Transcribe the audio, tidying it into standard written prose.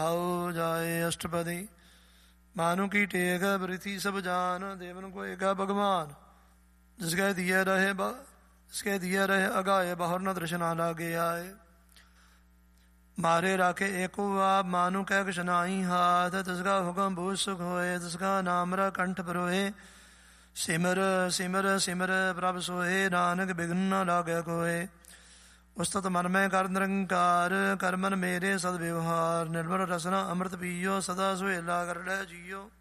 आओ जाए अष्टपदी मानु की टेक प्रीति सब जान देवन को एक भगवान जिसके दिए रहे अगाए बाहर न दृशना लागे आए मारे राखे एको आप मानु कह कशनाई हाथ तिसका हुक्म भूत सुख होए तिसका नामरा कंठ परोए सिमर सिमर सिमर प्रभ सोए नानक बिघ्न न लागे कोए उस्तत मन में कर निरंकार कर मन मेरे सद व्यवहार निर्मल रसना अमृत पियो सदा सुहेला कर जियो।